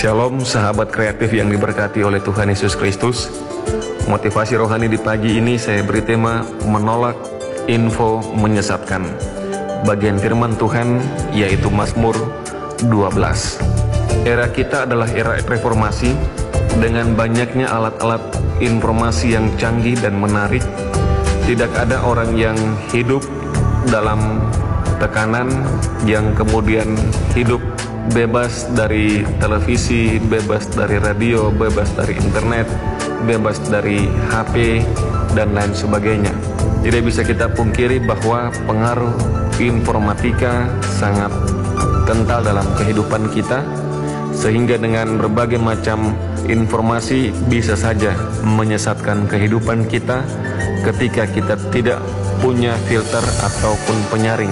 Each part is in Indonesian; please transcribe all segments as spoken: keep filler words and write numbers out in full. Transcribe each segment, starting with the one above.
Shalom sahabat kreatif yang diberkati oleh Tuhan Yesus Kristus. Motivasi rohani di pagi ini saya beri tema menolak info menyesatkan. Bagian firman Tuhan yaitu Mazmur dua belas. Era kita adalah era reformasi dengan banyaknya alat-alat informasi yang canggih dan menarik. Tidak ada orang yang hidup dalam tekanan, yang kemudian hidup bebas dari televisi, bebas dari radio, bebas dari internet, bebas dari H P, dan lain sebagainya. Tidak bisa kita pungkiri bahwa pengaruh informatika sangat kental dalam kehidupan kita, sehingga dengan berbagai macam informasi bisa saja menyesatkan kehidupan kita ketika kita tidak punya filter ataupun penyaring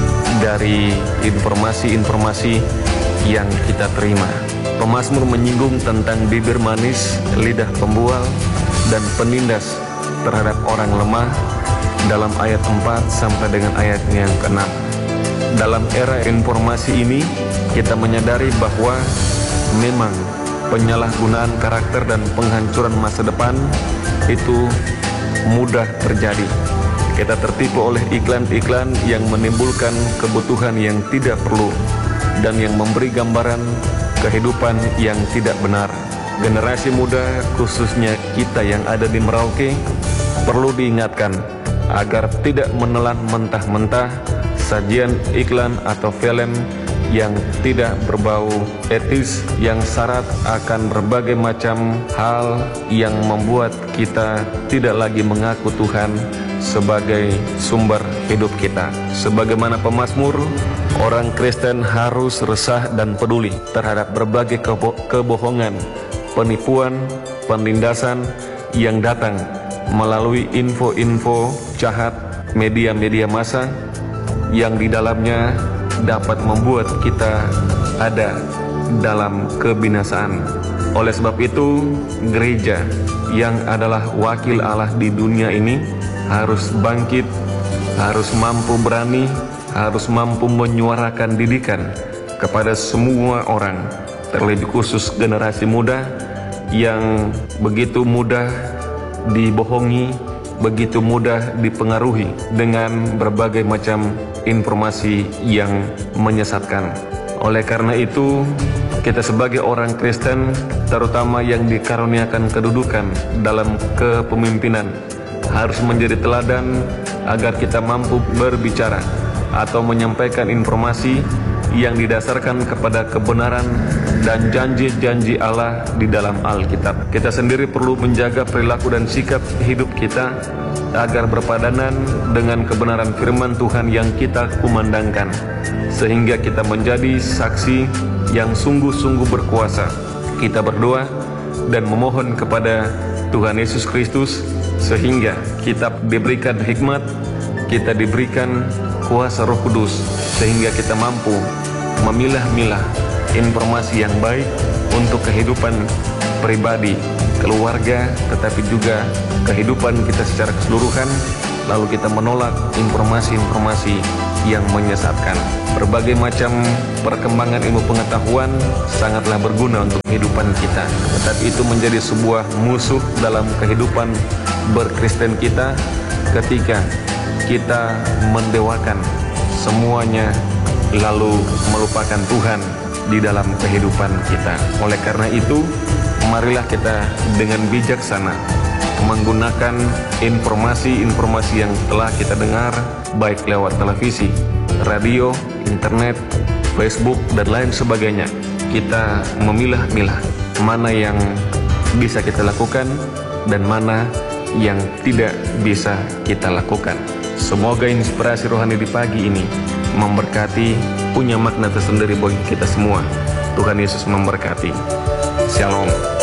dari informasi-informasi yang kita terima. Pemazmur menyinggung tentang bibir manis, lidah pembual, dan penindas terhadap orang lemah dalam ayat empat sampai dengan ayat yang keenam. Dalam era informasi ini, kita menyadari bahwa memang penyalahgunaan karakter dan penghancuran masa depan itu mudah terjadi. Kita tertipu oleh iklan-iklan yang menimbulkan kebutuhan yang tidak perlu dan yang memberi gambaran kehidupan yang tidak benar. Generasi muda, khususnya kita yang ada di Merauke, perlu diingatkan agar tidak menelan mentah-mentah sajian iklan atau film yang tidak berbau etis, yang syarat akan berbagai macam hal yang membuat kita tidak lagi mengaku Tuhan sebagai sumber hidup kita. Sebagaimana pemazmur, orang Kristen harus resah dan peduli terhadap berbagai kebo kebohongan, penipuan, penindasan yang datang melalui info-info jahat media-media massa yang di dalamnya dapat membuat kita ada dalam kebinasaan. Oleh sebab itu, gereja yang adalah wakil Allah di dunia ini harus bangkit, harus mampu berani, harus mampu menyuarakan didikan kepada semua orang, terlebih khusus generasi muda yang begitu mudah dibohongi, begitu mudah dipengaruhi dengan berbagai macam informasi yang menyesatkan. Oleh karena itu, kita sebagai orang Kristen, terutama yang dikaruniakan kedudukan dalam kepemimpinan, harus menjadi teladan agar kita mampu berbicara atau menyampaikan informasi yang didasarkan kepada kebenaran dan janji-janji Allah di dalam Alkitab. Kita sendiri perlu menjaga perilaku dan sikap hidup kita agar berpadanan dengan kebenaran firman Tuhan yang kita kumandangkan, sehingga kita menjadi saksi yang sungguh-sungguh berkuasa. Kita berdoa dan memohon kepada Tuhan Yesus Kristus sehingga kita diberikan hikmat, kita diberikan kuasa Roh Kudus, sehingga kita mampu memilah-milah informasi yang baik untuk kehidupan pribadi, keluarga, tetapi juga kehidupan kita secara keseluruhan. Lalu kita menolak informasi-informasi yang menyesatkan. Berbagai macam perkembangan ilmu pengetahuan sangatlah berguna untuk kehidupan kita, tetapi itu menjadi sebuah musuh dalam kehidupan berkristen kita ketika kita mendewakan semuanya lalu melupakan Tuhan di dalam kehidupan kita. Oleh karena itu, marilah kita dengan bijaksana menggunakan informasi-informasi yang telah kita dengar, baik lewat televisi, radio, internet, Facebook, dan lain sebagainya. Kita memilah-milah mana yang bisa kita lakukan dan mana yang tidak bisa kita lakukan. Semoga inspirasi rohani di pagi ini memberkati, punya makna tersendiri bagi kita semua. Tuhan Yesus memberkati. Shalom.